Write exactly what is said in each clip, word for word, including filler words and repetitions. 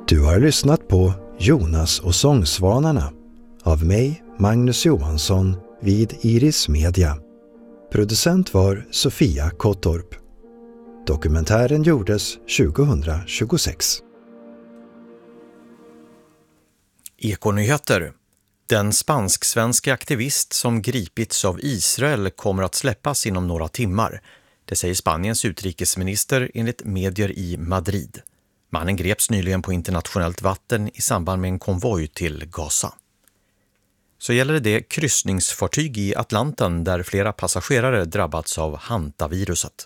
Du har lyssnat på Jonas och sångsvanarna av mig, Magnus Johansson, vid Iris Media. Producent var Sofia Kottorp. Dokumentären gjordes tjugohundratjugosex. Ekonyheter. Den spansk-svenska aktivist som gripits av Israel kommer att släppas inom några timmar. Det säger Spaniens utrikesminister enligt medier i Madrid. Mannen greps nyligen på internationellt vatten i samband med en konvoj till Gaza. Så gäller det det kryssningsfartyg i Atlanten där flera passagerare drabbats av hantaviruset.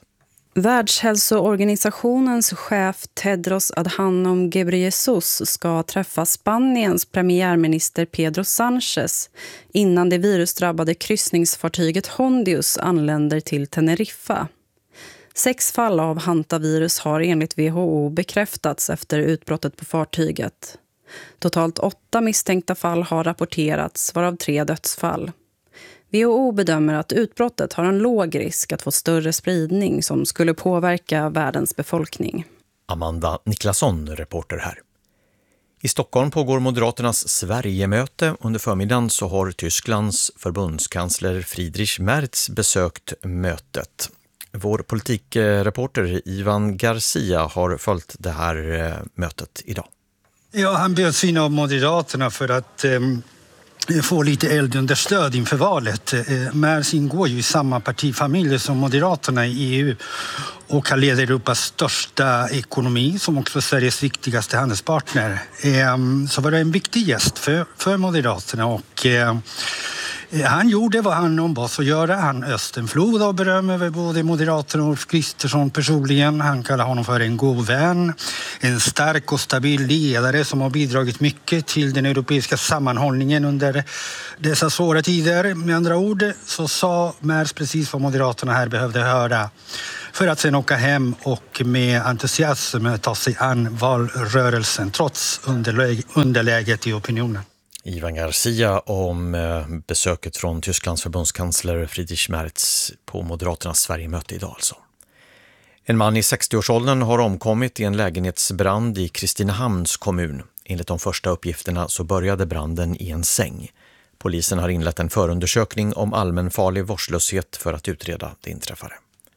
Världshälsoorganisationens chef Tedros Adhanom Ghebreyesus ska träffa Spaniens premiärminister Pedro Sánchez innan det virusdrabbade kryssningsfartyget Hondius anländer till Teneriffa. Sex fall av hantavirus har enligt W H O bekräftats efter utbrottet på fartyget. Totalt åtta misstänkta fall har rapporterats, varav tre dödsfall. W H O bedömer att utbrottet har en låg risk att få större spridning som skulle påverka världens befolkning. Amanda Niklasson, reporter här. I Stockholm pågår Moderaternas Sverigemöte. Under förmiddagen så har Tysklands förbundskansler Friedrich Merz besökt mötet. Vår politikreporter Ivan Garcia har följt det här mötet idag. Ja, han bjöds in av Moderaterna för att eh, få lite eldunderstöd inför valet. Eh, Merz ingår ju i samma partifamilj som Moderaterna i E U och han leder Europas största ekonomi som också Sveriges viktigaste handelspartner. Eh, så var det en viktig gäst för, för Moderaterna och eh, han gjorde vad han ombads att göra. Han öste en flod av beröm över både Moderaterna och Ulf Kristersson personligen. Han kallar honom för en god vän, en stark och stabil ledare som har bidragit mycket till den europeiska sammanhållningen under dessa svåra tider. Med andra ord så sa Merz precis vad Moderaterna här behövde höra för att sen åka hem och med entusiasm ta sig an valrörelsen trots underläge, underläget i opinionen. Ivan Garcia om besöket från Tysklands förbundskansler Friedrich Merz på Moderaternas Sverigemöte idag alltså. En man i sextioårsåldern har omkommit i en lägenhetsbrand i Kristinehamns kommun. Enligt de första uppgifterna så började branden i en säng. Polisen har inlett en förundersökning om allmänfarlig vårdslöshet för att utreda det inträffade.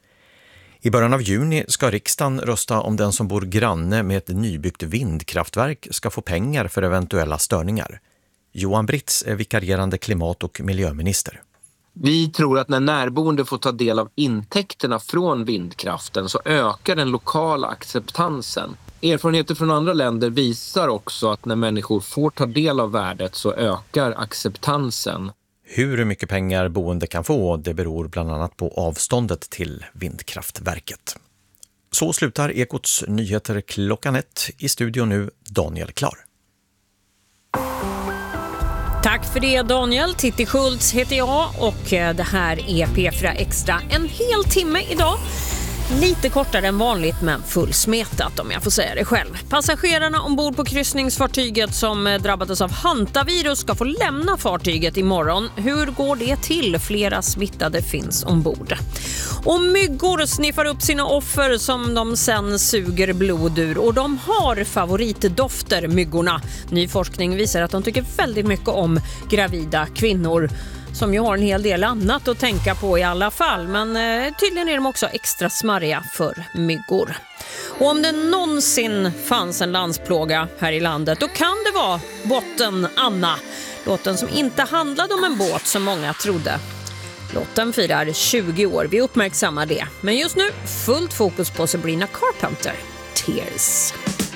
I början av juni ska riksdagen rösta om den som bor granne med ett nybyggt vindkraftverk ska få pengar för eventuella störningar. Johan Britz är vikarierande klimat- och miljöminister. Vi tror att när närboende får ta del av intäkterna från vindkraften så ökar den lokala acceptansen. Erfarenheter från andra länder visar också att när människor får ta del av värdet så ökar acceptansen. Hur mycket pengar boende kan få, det beror bland annat på avståndet till vindkraftverket. Så slutar Ekots nyheter klockan ett. I studion nu Daniel Klar. Tack för det Daniel. Titti Schultz heter jag och det här är P fyra Extra. En hel timme idag. Lite kortare än vanligt men fullsmetat om jag får säga det själv. Passagerarna ombord på kryssningsfartyget som drabbades av hantavirus ska få lämna fartyget imorgon. Hur går det till? Flera smittade finns ombord. Och myggor sniffar upp sina offer som de sen suger blod ur. Och de har favoritdofter, myggorna. Ny forskning visar att de tycker väldigt mycket om gravida kvinnor. Som ju har en hel del annat att tänka på i alla fall. Men eh, tydligen är de också extra smarriga för myggor. Och om det någonsin fanns en landsplåga här i landet, då kan det vara Båten Anna. Låten som inte handlade om en båt som många trodde. Låten firar tjugo år, vi uppmärksammar det. Men just nu fullt fokus på Sabrina Carpenter. Tears.